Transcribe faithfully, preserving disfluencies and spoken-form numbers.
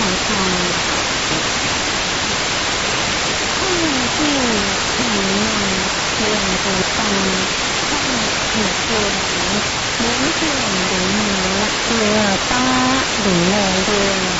ของไทยข้อมูลที่หนังนำเรียนตัวตาข้อมูลเหนือตัวหลังเลี้ยงเปลี่ยนหรือเหนือเรือต้าหรือเรือ